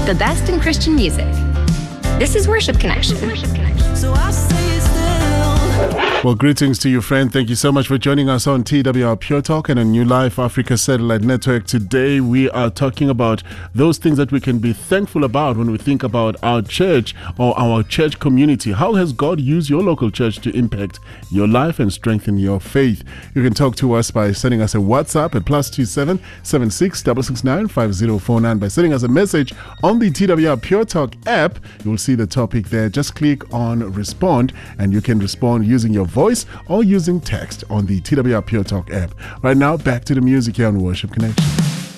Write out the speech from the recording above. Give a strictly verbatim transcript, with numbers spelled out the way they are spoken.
the best in Christian music. This is Worship Connection. So I say still. Well, greetings to you, friend. Thank you so much for joining us on T W R Pure Talk and on New Life Africa Satellite Network. Today, we are talking about those things that we can be thankful about when we think about our church or our church community. How has God used your local church to impact your life and strengthen your faith? You can talk to us by sending us a WhatsApp at plus two seven seven six six six nine five zero four nine. By sending us a message on the T W R Pure Talk app, you will see the topic there. Just click on respond, and you can respond using your voice or using text on the T W R Pure Talk app. Right now, back to the music here on Worship Connection.